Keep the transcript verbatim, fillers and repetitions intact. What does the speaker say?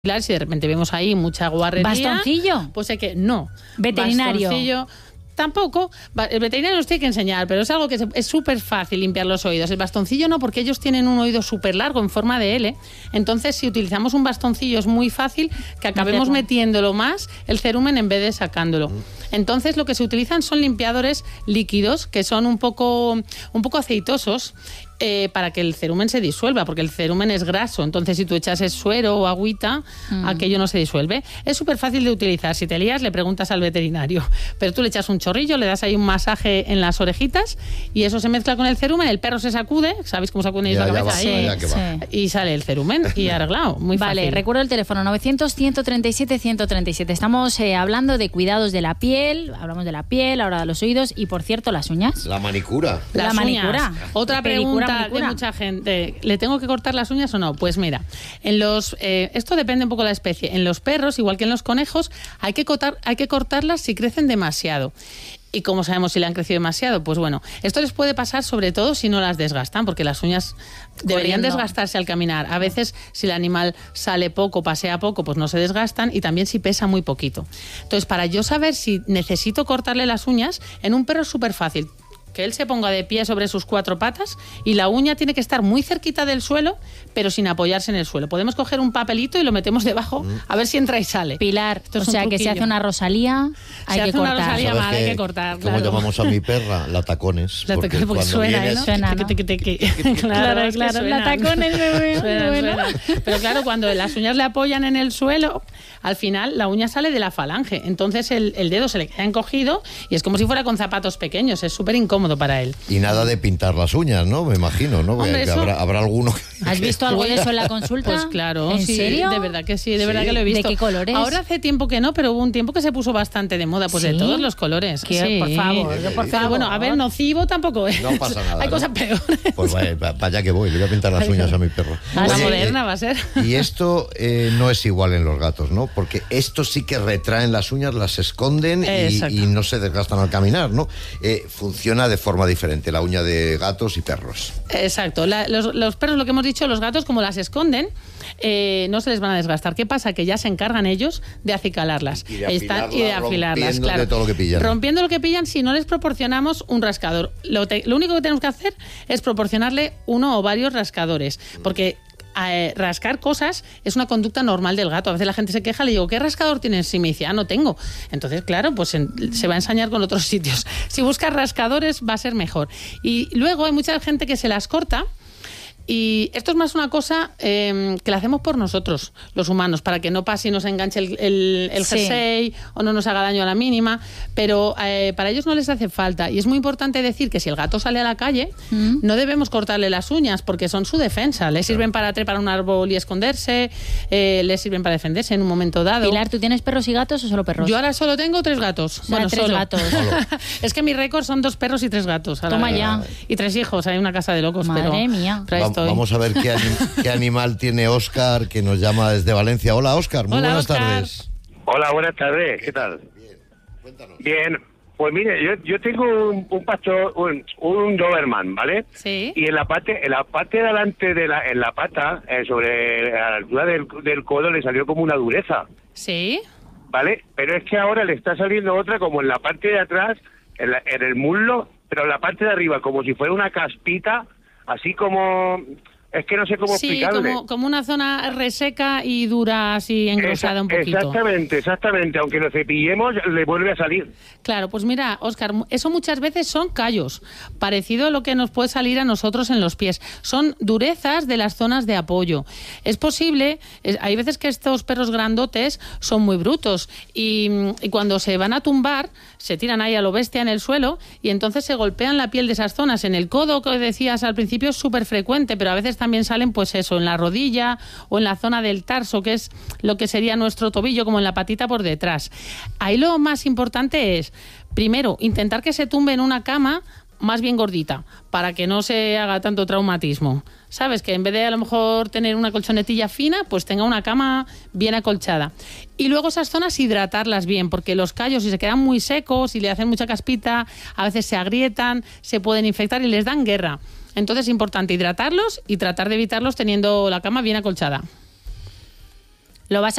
Si de repente vemos ahí mucha guarrería... ¿Bastoncillo? Pues hay que... No. ¿Veterinario? Bastoncillo... Tampoco, el veterinario nos tiene que enseñar, pero es algo que es súper fácil limpiar los oídos. El bastoncillo no, porque ellos tienen un oído súper largo en forma de L. Entonces, si utilizamos un bastoncillo es muy fácil que acabemos Meterlo. metiéndolo más el cerumen en vez de sacándolo. Entonces, lo que se utilizan son limpiadores líquidos que son un poco, un poco aceitosos. Eh, para que el cerumen se disuelva, porque el cerumen es graso. Entonces, si tú echas suero o agüita, mm. aquello no se disuelve. Es súper fácil de utilizar. Si te lías, le preguntas al veterinario. Pero tú le echas un chorrillo, le das ahí un masaje en las orejitas y eso se mezcla con el cerumen. El perro se sacude, ¿sabéis cómo sacuden ellos la cabeza? Sí, ahí, sí. Y sale el cerumen y arreglado. Muy vale, fácil. recuerdo el teléfono novecientos, ciento treinta y siete, ciento treinta y siete. Estamos eh, hablando de cuidados de la piel, hablamos de la piel, ahora de los oídos y, por cierto, las uñas. La manicura. Las la uñas. manicura. Otra Pedicura, pregunta manicura. de mucha gente. ¿Le tengo que cortar las uñas o no? Pues mira, en los eh, esto depende un poco de la especie. En los perros, igual que en los conejos, hay que cortar, hay que cortarlas si crecen demasiado. ¿Y cómo sabemos si le han crecido demasiado? Pues bueno, esto les puede pasar sobre todo si no las desgastan, porque las uñas deberían Corriendo. desgastarse al caminar. A veces, si el animal sale poco, pasea poco, pues no se desgastan, y también si pesa muy poquito. Entonces, para yo saber si necesito cortarle las uñas, en un perro es súper fácil. Que él se ponga de pie sobre sus cuatro patas y la uña tiene que estar muy cerquita del suelo, pero sin apoyarse en el suelo. Podemos coger un papelito y lo metemos debajo, mm. a ver si entra y sale. Pilar, Esto o es un sea que truquillo. se hace una rosalía, hay se que hace cortar. Una rosalía mal, hay qué? que cortar, ¿Cómo claro. llamamos a mi perra? La tacones. La porque tacones porque cuando suena, vienes... ¿no? Suena, ¿no? Tiqui, tiqui, tiqui. Claro, Claro, es que claro, suena. la tacones, bebé. Suena, Bueno. suena. Pero claro, cuando las uñas le apoyan en el suelo, al final la uña sale de la falange. Entonces el, el dedo se le queda encogido y es como si fuera con zapatos pequeños. Es súper incómodo para él. Y nada de pintar las uñas, ¿no? Me imagino, ¿no? Hombre, que eso... habrá, habrá alguno... ¿Has visto algo de eso en la consulta? Pues claro. ¿En sí, serio? De verdad que sí, de ¿Sí? verdad que lo he visto. ¿De qué colores? Ahora hace tiempo que no, pero hubo un tiempo que se puso bastante de moda, pues ¿Sí? de todos los colores. Que, sí. por favor, Sí, por sí. favor. Bueno, a ver, nocivo tampoco es. No pasa nada, Hay ¿no? cosas peores. Pues vaya, para allá que voy, le voy a pintar las uñas a mi perro. La Oye, moderna eh, va a ser. Y esto eh, no es igual en los gatos, ¿no? Porque estos sí que retraen las uñas, las esconden y, y no se desgastan al caminar, ¿no? Eh, funciona de forma diferente la uña de gatos y perros. Exacto. La, los, los perros, lo que hemos dicho, los gatos, como las esconden, eh, no se les van a desgastar. ¿Qué pasa? Que ya se encargan ellos de acicalarlas. Y de afilarlas, Están, y de afilarlas, rompiendo claro. de todo lo que pillan. Rompiendo lo que pillan si no les proporcionamos un rascador. Lo, te, lo único que tenemos que hacer es proporcionarle uno o varios rascadores. Porque... Eh, rascar cosas es una conducta normal del gato. A veces la gente se queja, le digo, ¿qué rascador tienes? Y me dice, ah, no tengo. Entonces, claro, pues en, se va a ensañar con otros sitios. Si buscas rascadores va a ser mejor. Y luego hay mucha gente que se las corta. Y esto es más una cosa eh, que la hacemos por nosotros, los humanos, para que no pase y nos enganche el, el, el jersey, sí, o no nos haga daño a la mínima, pero eh, para ellos no les hace falta. Y es muy importante decir que si el gato sale a la calle, mm. no debemos cortarle las uñas, porque son su defensa. Le sirven para trepar un árbol y esconderse, eh, le sirven para defenderse en un momento dado. Pilar, ¿tú tienes perros y gatos o solo perros? Yo ahora solo tengo tres gatos. O sea, bueno, tres solo. gatos. Es que mi récord son dos perros y tres gatos. Toma la, ya. Y tres hijos, hay una casa de locos. Madre pero, mía. Pero Va, vamos a ver qué, anim, qué animal tiene Óscar, que nos llama desde Valencia. Hola, Óscar, muy Hola, buenas Óscar. tardes. Hola, buenas tardes, ¿qué tal? Bien, cuéntanos. Bien, pues mire, yo, yo tengo un, un pastor, un, un Doberman, ¿vale? Sí. Y en la parte, en la parte de adelante de la, en la pata, eh, sobre a la altura del, del codo, le salió como una dureza, Sí. ¿vale? Pero es que ahora le está saliendo otra como en la parte de atrás, en, la, en el muslo, pero en la parte de arriba, como si fuera una caspita, así como... Es que no sé cómo sí, explicarle. como, como una zona reseca y dura, así engrosada Esa, un poquito. Exactamente, exactamente. Aunque lo cepillemos, le vuelve a salir. Claro, pues mira, Óscar, eso muchas veces son callos, parecido a lo que nos puede salir a nosotros en los pies. Son durezas de las zonas de apoyo. Es posible, es, hay veces que estos perros grandotes son muy brutos y, y cuando se van a tumbar, se tiran ahí a lo bestia en el suelo y entonces se golpean la piel de esas zonas. En el codo, que decías al principio, es súper frecuente, pero a veces también salen, pues eso, en la rodilla o en la zona del tarso, que es lo que sería nuestro tobillo, como en la patita por detrás. Ahí lo más importante es, primero, intentar que se tumbe en una cama más bien gordita, para que no se haga tanto traumatismo. ¿Sabes? Que en vez de a lo mejor tener una colchonetilla fina, pues tenga una cama bien acolchada. Y luego esas zonas hidratarlas bien, porque los callos, si se quedan muy secos y le hacen mucha caspita, a veces se agrietan, se pueden infectar y les dan guerra. Entonces es importante hidratarlos y tratar de evitarlos teniendo la cama bien acolchada. lo vas a